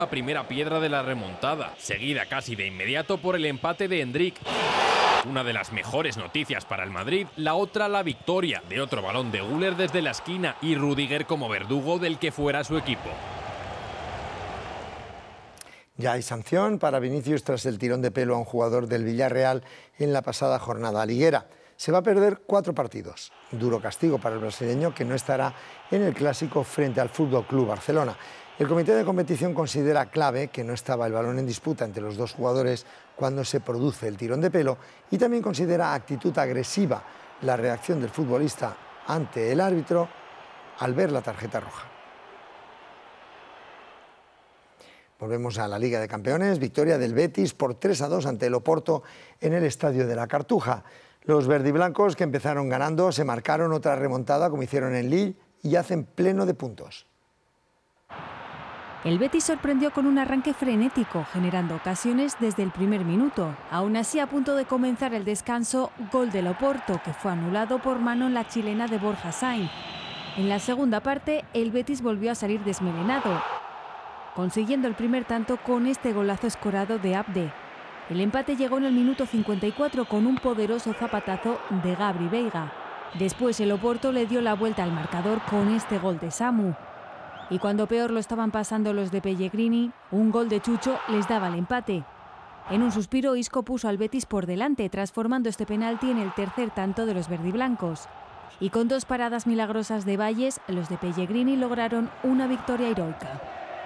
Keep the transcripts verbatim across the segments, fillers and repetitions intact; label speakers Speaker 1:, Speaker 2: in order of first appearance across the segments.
Speaker 1: La primera piedra de la remontada, seguida casi de inmediato por el empate de Endrick. Una de las mejores noticias para el Madrid, la otra la victoria de otro balón de Güler desde la esquina y Rüdiger como verdugo del que fuera su equipo.
Speaker 2: Ya hay sanción para Vinicius tras el tirón de pelo a un jugador del Villarreal en la pasada jornada liguera. Se va a perder cuatro partidos. Duro castigo para el brasileño, que no estará en el clásico frente al F C Barcelona. El comité de competición considera clave que no estaba el balón en disputa entre los dos jugadores cuando se produce el tirón de pelo y también considera actitud agresiva la reacción del futbolista ante el árbitro al ver la tarjeta roja. Volvemos a la Liga de Campeones, victoria del Betis por tres a dos ante el Oporto en el Estadio de la Cartuja. Los verdiblancos, que empezaron ganando, se marcaron otra remontada como hicieron en Lille y hacen pleno de puntos.
Speaker 3: El Betis sorprendió con un arranque frenético, generando ocasiones desde el primer minuto. Aún así, a punto de comenzar el descanso, gol del Oporto, que fue anulado por mano en la chilena de Borja Sainz. En la segunda parte, el Betis volvió a salir desmelenado, consiguiendo el primer tanto con este golazo escorado de Abde. El empate llegó en el minuto cincuenta y cuatro con un poderoso zapatazo de Gabri Veiga. Después el Oporto le dio la vuelta al marcador con este gol de Samu. Y cuando peor lo estaban pasando los de Pellegrini, un gol de Chucho les daba el empate. En un suspiro, Isco puso al Betis por delante, transformando este penalti en el tercer tanto de los verdiblancos. Y con dos paradas milagrosas de Valles, los de Pellegrini lograron una victoria heroica.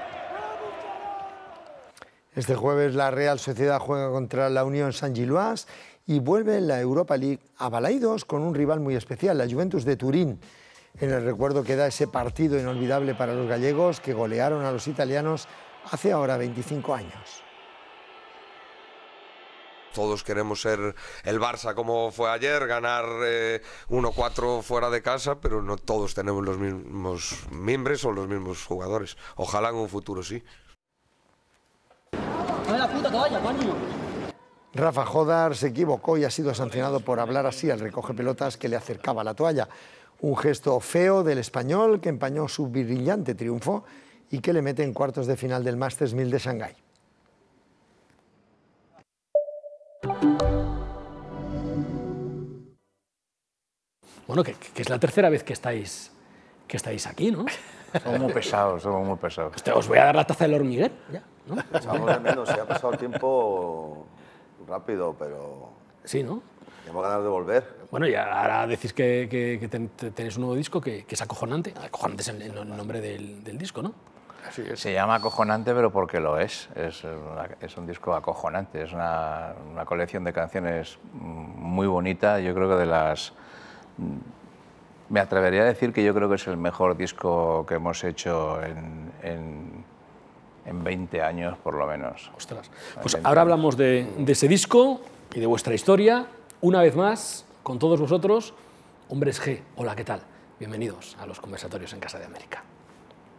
Speaker 2: Este jueves la Real Sociedad juega contra la Unión Saint-Gilloise y vuelve en la Europa League a Balaidos con un rival muy especial, la Juventus de Turín. En el recuerdo queda ese partido inolvidable para los gallegos que golearon a los italianos hace ahora veinticinco años.
Speaker 4: Todos queremos ser el Barça como fue ayer, ganar eh, uno cuatro fuera de casa, pero no todos tenemos los mismos mimbres o los mismos jugadores. Ojalá en un futuro sí.
Speaker 2: Rafa Jodar se equivocó y ha sido sancionado por hablar así al recoge pelotas que le acercaba la toalla. Un gesto feo del español que empañó su brillante triunfo y que le mete en cuartos de final del Masters mil de Shanghái.
Speaker 5: Bueno, que, que es la tercera vez que estáis, que estáis aquí, ¿no?
Speaker 6: Somos muy pesados, somos muy pesados.
Speaker 5: Os voy a dar la taza del hormiguero, ya, ¿no?
Speaker 7: Estamos de menos, se ha pasado el tiempo rápido, pero...
Speaker 5: Sí, ¿no?
Speaker 7: Tenemos ganas de volver.
Speaker 5: Bueno, y ahora decís que, que, que ten, tenéis un nuevo disco que, que es acojonante. Acojonante es el, el nombre del, del disco, ¿no?
Speaker 6: Así es. Se llama Acojonante, pero porque lo es. Es, una, es un disco acojonante. Es una, una colección de canciones muy bonita. Yo creo que de las... Me atrevería a decir que yo creo que es el mejor disco que hemos hecho en, en, en veinte años, por lo menos.
Speaker 5: Ostras. Pues ahora hablamos de, de ese disco y de vuestra historia. Una vez más, con todos vosotros, Hombres G. Hola, ¿qué tal? Bienvenidos a los Conversatorios en Casa de América.